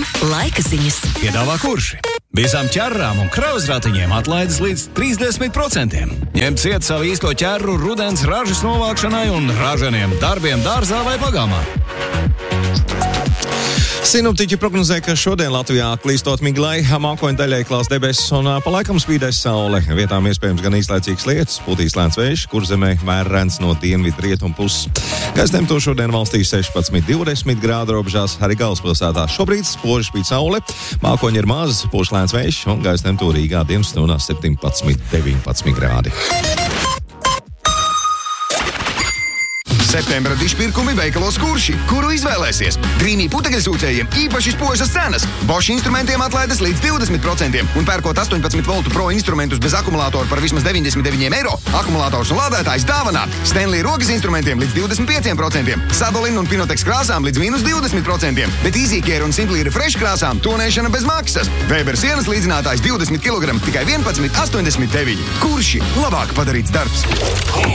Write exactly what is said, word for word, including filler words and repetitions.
Laika ziņas. Piedāvā Kurši. Visām ķerrām un krauzratiņiem atlaides līdz trīsdesmit procentiem. Ņem ciet savu īsto ķerru rudens ražas novākšanai un ražaniem darbiem dārzā vai pagāmā. Sinoptiķi prognozē, ka šodien Latvijā klīstot miglai, mākoņu daļai klās debesis un pa laikam spīdēs saule. Vietām iespējams gan īslaicīgs lietus, pūtīs lēns vējš, Kurzemē vērrens no dienvidu rietumu puses. Gaisa temperatūra šodien valstī sešpadsmit divdesmit grādu robežās, arī galvaspilsētā. Šobrīd spoži spīd saule, mākoņi ir maz, pūš lēns vējš un gaisa temperatūra Rīgā dienas stundās septiņpadsmit deviņpadsmit grādi. Septembra dišpirkumi veikalos Kurši, kuru izvēlēsies. Drīmī putekļsūcējiem īpaši spožas cenas. Bosch instrumentiem atlaides līdz divdesmit procentiem un pērkot astoņpadsmit voltu pro instrumentus bez akumulātoru par vismaz deviņdesmit deviņiem eiro. Akumulātors un lādētājs dāvanā. Stanley rokas instrumentiem līdz divdesmit pieciem procentiem. Sadolin un Pinotex krāsām līdz mīnus divdesmit procentiem. Bet EasyCare un Simply Refresh krāsām tonēšana bez maksas. Weber sienas līdzinātājs divdesmit kilogramu tikai vienpadsmit astoņdesmit deviņi. Kurši labāk padarīts darbs.